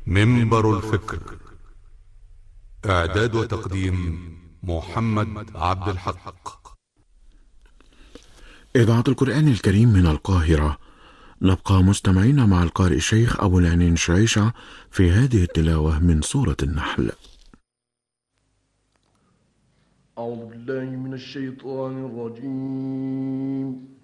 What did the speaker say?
منبر الفكر. إعداد وتقديم محمد عبد الحق. إذاعة القرآن الكريم من القاهرة. نبقى مستمعين مع القارئ الشيخ أبو العنين شعيشة في هذه التلاوة من سورة النحل. أعوذ بالله من الشيطان الرجيم.